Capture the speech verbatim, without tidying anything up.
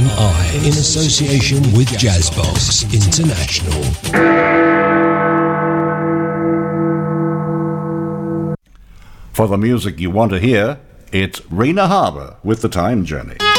M I in association with Jazzbox International. For the music you want to hear, it's Raina Harbour with The Time Journey.